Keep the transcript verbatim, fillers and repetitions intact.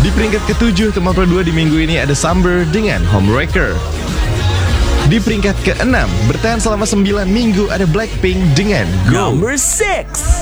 Di peringkat ketujuh tempat kedua di minggu ini ada Summer dengan Homewrecker. Di peringkat keenam bertahan selama sembilan minggu ada Blackpink dengan Go. Number six.